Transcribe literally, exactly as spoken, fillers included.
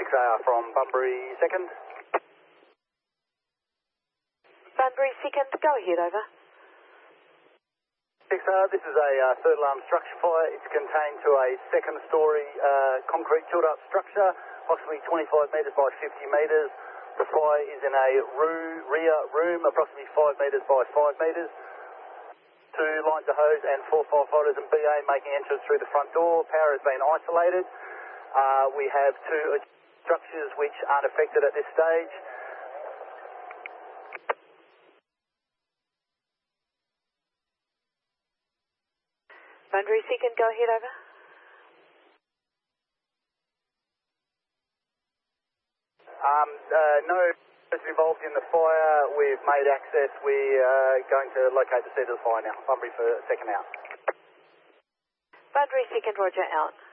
six A R from Bunbury second. Bunbury second, go ahead, over. six A R, this is a uh, third alarm structure fire. It's contained to a second story uh, concrete chilled up structure, approximately twenty-five metres by fifty metres. The fire is in a roo, rear room, approximately five metres by five metres. Two lines of hose and four firefighters and B A making entrance through the front door. Power has been isolated. Uh, we have two structures which aren't affected at this stage. Bunbury second, go ahead, over. Um, uh, no person involved in the fire. We've made access. We're uh, going to locate the seat of the fire now. Bunbury for second out. Bunbury second, roger, out.